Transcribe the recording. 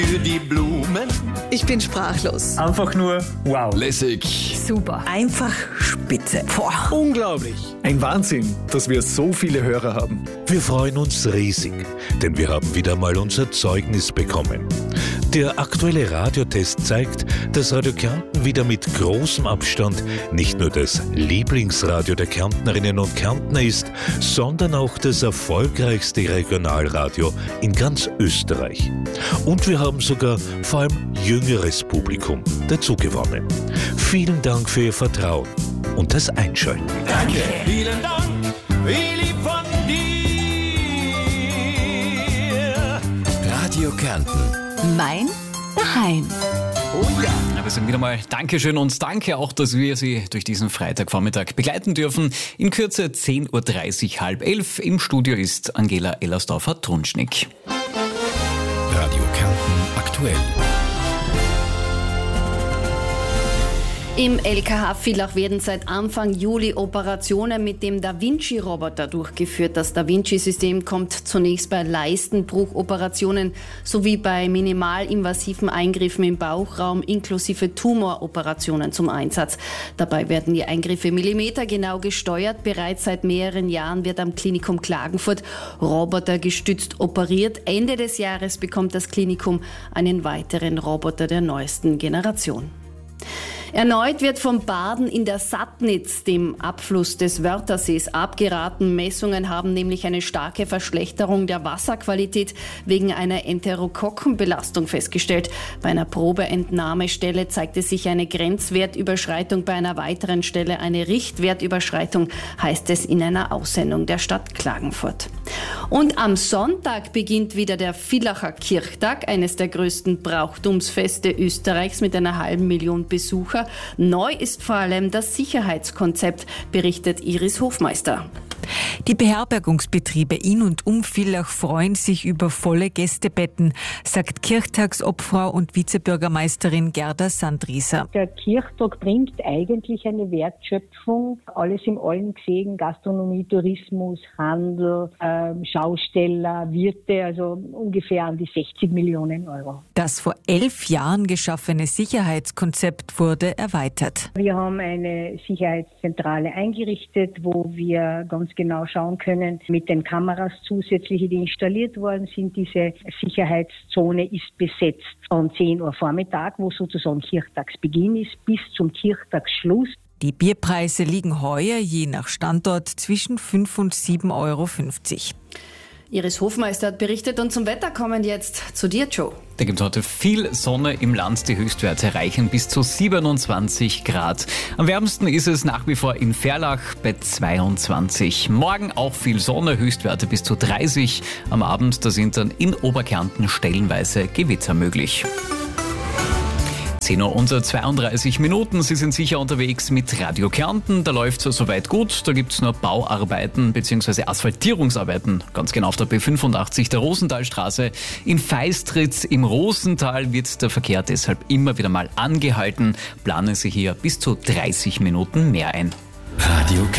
Für die Blumen. Ich bin sprachlos. Einfach nur wow. Lässig. Super. Einfach spitze. Boah. Unglaublich. Ein Wahnsinn, dass wir so viele Hörer haben. Wir freuen uns riesig, denn wir haben wieder mal unser Zeugnis bekommen. Der aktuelle Radiotest zeigt, dass Radio Kärnten wieder mit großem Abstand nicht nur das Lieblingsradio der Kärntnerinnen und Kärntner ist, sondern auch das erfolgreichste Regionalradio in ganz Österreich. Und wir haben sogar vor allem jüngeres Publikum dazu gewonnen. Vielen Dank für Ihr Vertrauen und das Einschalten. Danke. Vielen Dank. Wie lieb von dir. Radio Kärnten. Mein Daheim. Oh ja. Ja, wir sagen wieder mal Dankeschön und danke auch, dass wir Sie durch diesen Freitagvormittag begleiten dürfen. In Kürze 10.30 Uhr, 10:30. Im Studio ist Angela Ellersdorfer-Trunschnick. Radio Kärnten aktuell. Im LKH Villach werden seit Anfang Juli Operationen mit dem Da Vinci-Roboter durchgeführt. Das Da Vinci-System kommt zunächst bei Leistenbruchoperationen sowie bei minimalinvasiven Eingriffen im Bauchraum inklusive Tumoroperationen zum Einsatz. Dabei werden die Eingriffe millimetergenau gesteuert. Bereits seit mehreren Jahren wird am Klinikum Klagenfurt robotergestützt operiert. Ende des Jahres bekommt das Klinikum einen weiteren Roboter der neuesten Generation. Erneut wird vom Baden in der Sattnitz, dem Abfluss des Wörthersees, abgeraten. Messungen haben nämlich eine starke Verschlechterung der Wasserqualität wegen einer Enterokokkenbelastung festgestellt. Bei einer Probeentnahmestelle zeigte sich eine Grenzwertüberschreitung, bei einer weiteren Stelle eine Richtwertüberschreitung, heißt es in einer Aussendung der Stadt Klagenfurt. Und am Sonntag beginnt wieder der Villacher Kirchtag, eines der größten Brauchtumsfeste Österreichs mit einer halben Million Besucher. Neu ist vor allem das Sicherheitskonzept, berichtet Iris Hofmeister. Die Beherbergungsbetriebe in und um Villach freuen sich über volle Gästebetten, sagt Kirchtagsobfrau und Vizebürgermeisterin Gerda Sandrieser. Der Kirchtag bringt eigentlich eine Wertschöpfung, alles im Allen gesehen, Gastronomie, Tourismus, Handel, Schausteller, Wirte, also ungefähr an die 60 Millionen Euro. Das vor 11 Jahren geschaffene Sicherheitskonzept wurde erweitert. Wir haben eine Sicherheitszentrale eingerichtet, wo wir ganz genau schauen können, mit den Kameras zusätzliche, die installiert worden sind. Diese Sicherheitszone ist besetzt von 10 Uhr Vormittag, wo sozusagen Kirchtagsbeginn ist, bis zum Kirchtagsschluss. Die Bierpreise liegen heuer je nach Standort zwischen 5 und 7,50 Euro. Iris Hofmeister hat berichtet und zum Wetter kommen jetzt zu dir, Joe. Da gibt es heute viel Sonne im Land. Die Höchstwerte erreichen bis zu 27 Grad. Am wärmsten ist es nach wie vor in Verlach bei 22. Morgen auch viel Sonne, Höchstwerte bis zu 30. Am Abend, da sind dann in Oberkärnten stellenweise Gewitter möglich. 10 Uhr und 32 Minuten. Sie sind sicher unterwegs mit Radio Kärnten. Da läuft es soweit gut. Da gibt es nur Bauarbeiten bzw. Asphaltierungsarbeiten. Ganz genau auf der B85 der Rosenthalstraße. In Feistritz im Rosental wird der Verkehr deshalb immer wieder mal angehalten. Planen Sie hier bis zu 30 Minuten mehr ein. Radio Kärnten.